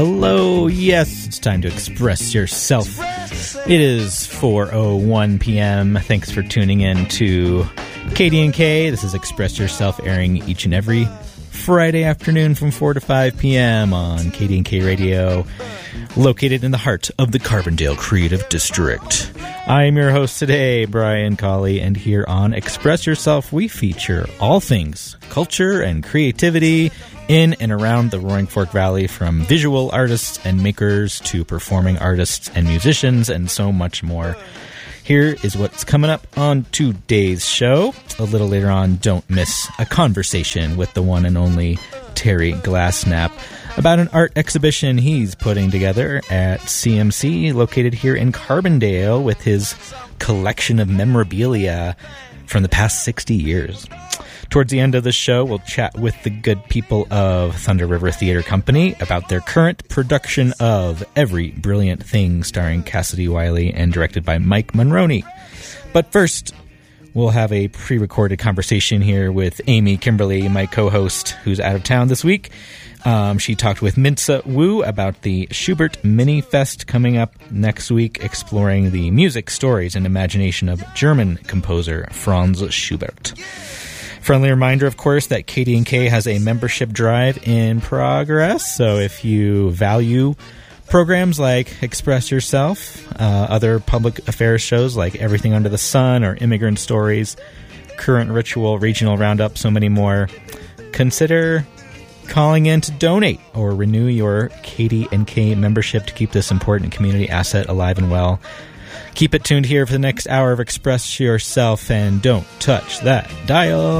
Hello, yes, it's time to express yourself. It is 4:01 p.m. Thanks for tuning in to KDNK. This is Express Yourself, airing each and every Friday afternoon from 4 to 5 p.m. on KDNK Radio, located in the heart of the Carbondale Creative District. I am your host today, Brian Colley, and here on Express Yourself, we feature all things culture and creativity in and around the Roaring Fork Valley, from visual artists and makers to performing artists and musicians and so much more. Here is what's coming up on today's show. A little later on, don't miss a conversation with the one and only Terry Glassnap about an art exhibition he's putting together at CMC, located here in Carbondale, with his collection of memorabilia from the past 60 years. Towards the end of the show, we'll chat with the good people of Thunder River Theater Company about their current production of Every Brilliant Thing, starring Cassidy Wiley and directed by Mike Monroney. But first, we'll have a pre-recorded conversation here with Amy Kimberly, my co-host, who's out of town this week. She talked with Minsa Wu about the Schubert Mini Fest coming up next week, exploring the music, stories, and imagination of German composer Franz Schubert. Friendly reminder, of course, that KDNK has a membership drive in progress, so if you value programs like Express Yourself, other public affairs shows like Everything Under the Sun or Immigrant Stories, Current Ritual, Regional Roundup, so many more, consider calling in to donate or renew your KDNK membership to keep this important community asset alive and well. Keep it tuned here for the next hour of Express Yourself, and don't touch that dial.